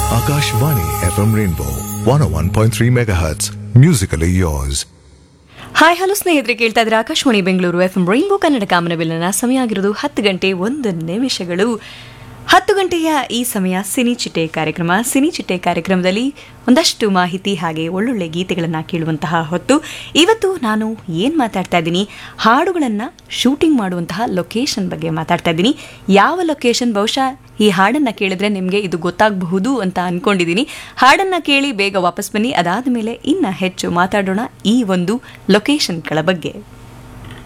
Akashvani FM Rainbow 101.3 MHz. Musically yours. Hi hello ಸ್ನೇಹಿತರೆ, ಕೇಳ್ತಾ ಇದ್ರೆ Akashvani Bengaluru F M rainbow Kannada ಕಾಮನಬಿಲ್ಲನ ಸಮಯ ಆಗಿರೋದು 10 ಗಂಟೆ 1 ನಿಮಿಷಗಳು. 10 ಗಂಟೆಯ ಈ ಸಮಯ ಸಿನಿ ಚಿಟ್ಟೆ ಕಾರ್ಯಕ್ರಮ. ಸಿನಿ ಚಿಟ್ಟೆ ಕಾರ್ಯಕ್ರಮದಲ್ಲಿ ಒಂದಷ್ಟು ಮಾಹಿತಿ ಹಾಗೆ ಒಳ್ಳೊಳ್ಳೆ ಗೀತೆಗಳನ್ನು ಕೇಳುವಂತಹ ಹೊತ್ತು. ಇವತ್ತು ನಾನು ಏನು ಮಾತಾಡ್ತಾ ಇದ್ದೀನಿ, ಹಾಡುಗಳನ್ನು ಶೂಟಿಂಗ್ ಮಾಡುವಂತಹ ಲೊಕೇಶನ್ ಬಗ್ಗೆ ಮಾತಾಡ್ತಾ ಇದ್ದೀನಿ. ಯಾವ ಲೊಕೇಶನ್, ಬಹುಶಃ ಈ ಹಾಡನ್ನು ಕೇಳಿದ್ರೆ ನಿಮಗೆ ಇದು ಗೊತ್ತಾಗಬಹುದು ಅಂತ ಅಂದ್ಕೊಂಡಿದ್ದೀನಿ. ಹಾಡನ್ನು ಕೇಳಿ ಬೇಗ ವಾಪಸ್ ಬನ್ನಿ. ಅದಾದ ಮೇಲೆ ಇನ್ನು ಹೆಚ್ಚು ಮಾತಾಡೋಣ ಈ ಒಂದು ಲೊಕೇಶನ್ಗಳ ಬಗ್ಗೆ.